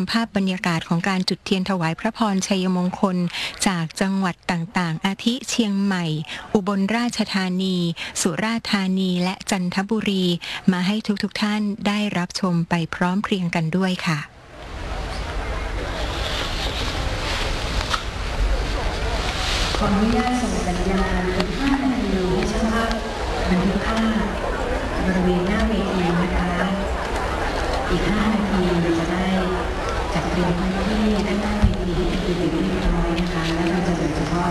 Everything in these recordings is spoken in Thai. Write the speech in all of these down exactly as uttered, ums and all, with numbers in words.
ำภาพบรรยากาศของการจุดเทียนถวายพระพรชัยมงคลจากจังหวัดต่างๆอาทิเชียงใหม่อุบลราชธานีสุราษฎร์ธานีและจันทบุรีมาให้ทุกๆท่านได้รับชมไปพร้อมเพรียงกันด้วยค่ะขออนุญาตส่งสัญญาณอีกห้านาทีให้ช่างภาพบันทึกภาพบริเวณหน้าเวทีนะคะอีกห้านาทีจะได้จัดเตรียมพื้นที่ด้านหน้าเวทีให้เป็นที่เรียบร้อยนะคะแล้วเราจะโดยเฉพาะ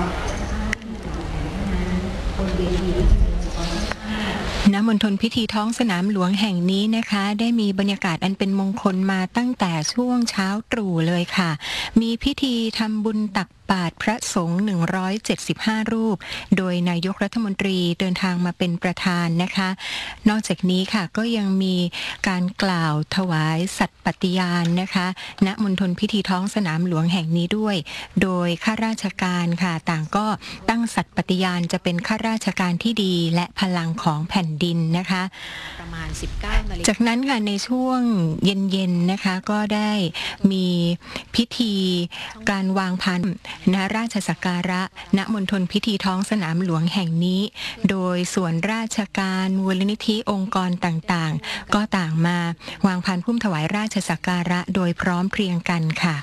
บนเวทีณ มณฑลพิธีท้องสนามหลวงแห่งนี้นะคะได้มีบรรยากาศอันเป็นมงคลมาตั้งแต่ช่วงเช้าตรู่เลยค่ะมีพิธีทำบุญตักบาตรพระสงฆ์หนึ่งร้อยเจ็ดสิบห้ารูปโดยนายกรัฐมนตรีเดินทางมาเป็นประธานนะคะนอกจากนี้ค่ะก็ยังมีการกล่าวถวายสัตย์ปฏิญาณนะคะณมณฑลพิธีท้องสนามหลวงแห่งนี้ด้วยโดยข้าราชการค่ะต่างก็ตั้งสัตย์ปฏิญาณจะเป็นข้าราชการที่ดีและพลังของแผ่นดินนะคะประมาณสิบเก้านาฬิกาจากนั้นค่ะในช่วงเย็นๆนะคะก็ได้มีพิธีการวางพานณราชสักการะณมณฑลพิธีท้องสนามหลวงแห่งนี้โดยส่วนราชการมูลนิธิองค์กรต่างๆก็ต่างมาวางพานพุ่มถวายราชสักการะโดยพร้อมเพรียงกันค่ะ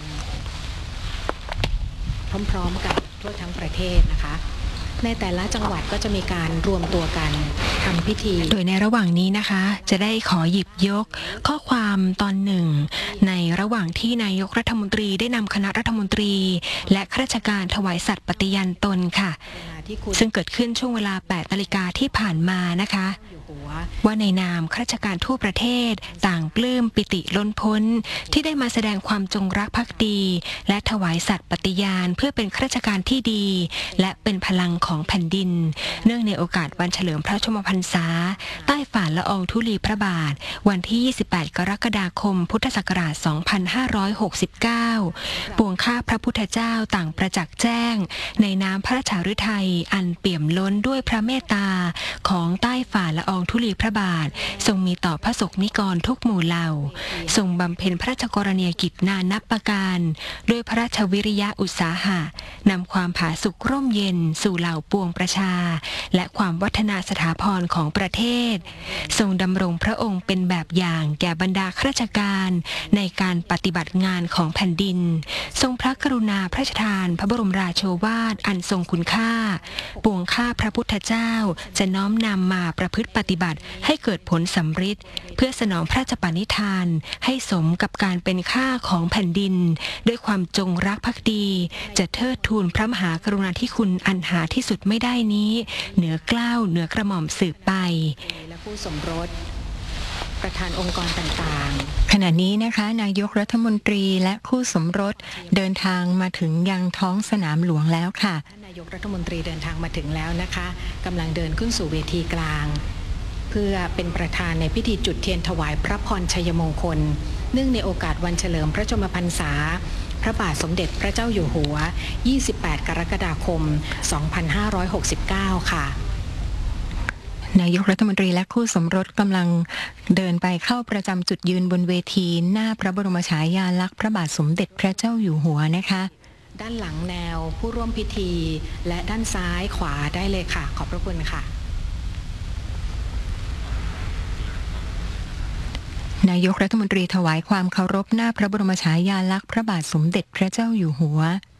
พร้อมๆกับทั่วทั้งประเทศนะคะในแต่ละจังหวัดก็จะมีการรวมตัวกันทำพิธีโดยในระหว่างนี้นะคะจะได้ขอหยิบยกข้อความตอนหนึ่งในระหว่างที่นายกรัฐมนตรีได้นำคณะรัฐมนตรีและข้าราชการถวายสัตย์ปฏิญาณตนค่ะซึ่งเกิดขึ้นช่วงเวลาแปดนาฬิกาที่ผ่านมานะคะว่าในนามข้าราชการทั่วประเทศต่างปลื้มปิติล้นพ้นที่ได้มาแสดงความจงรักภักดีและถวายสัตย์ปฏิญาณเพื่อเป็นข้าราชการที่ดีและเป็นพลังของแผ่นดินเนื่องในโอกาสวันเฉลิมพระชนมพรรษาใต้ฝ่าละอองธุลีพระบาทวันที่ยี่สิบแปดกรกฎาคมพุทธศักราชสองพันห้าร้อยหกสิบเก้าปวงข้าพระพุทธเจ้าต่างประจักษ์แจ้งในน้ำพระราชฤทัยอันเปี่ยมล้นด้วยพระเมตตาของใต้ฝ่าละอองธุลีพระบาททรงมีต่อพระสงฆ์นิกรทุกหมู่เหล่าทรงบำเพ็ญพระราชกรณียกิจนานับประการด้วยพระราชวิริยะอุตสาหะนำความผาสุกร่มเย็นสู่เหล่าปวงประชาและความวัฒนาสถาพรของประเทศทรงดำรงพระองค์เป็นแบบอย่างแก่บรรดาข้าราชการในการปฏิบัติงานของแผ่นดินทรงพระกรุณาพระราชทานพระบรมราโชวาทอันทรงคุณค่าปวงข้าพระพุทธเจ้าจะน้อมนำมาประพฤติปฏิบัติให้เกิดผลสำฤทธิ์เพื่อสนองพระราชปณิธานให้สมกับการเป็นข้าของแผ่นดินด้วยความจงรักภักดีจะเทิดทูนพระมหากรุณาธิคุณอันหาที่สุดไม่ได้นี้เหนือเกล้าเหนือกระหม่อมสืบไปและผู้สมรสประธานองค์กรต่างๆขณะนี้นะคะนายกรัฐมนตรีและคู่สมรสเดินทางมาถึงยังท้องสนามหลวงแล้วค่ะนายกรัฐมนตรีเดินทางมาถึงแล้วนะคะกำลังเดินขึ้นสู่เวทีกลางเพื่อเป็นประธานในพิธีจุดเทียนถวายพระพรชัยมงคลเนื่องในโอกาสวันเฉลิมพระชนมพรรษาพระบาทสมเด็จพระเจ้าอยู่หัวยี่สิบแปดกรกฎาคมสองพันห้าร้อยหกสิบเก้าค่ะนายกรัฐมนตรีและคู่สมรสกำลังเดินไปเข้าประจำจุดยืนบนเวทีหน้าพระบรมฉายาลักษณ์พระบาทสมเด็จพระเจ้าอยู่หัวนะคะด้านหลังแนวผู้ร่วมพิธีและด้านซ้ายขวาได้เลยค่ะขอบพระคุณค่ะนายกรัฐมนตรีถวายความเคารพหน้าพระบรมฉายาลักษณ์พระบาทสมเด็จพระเจ้าอยู่หัว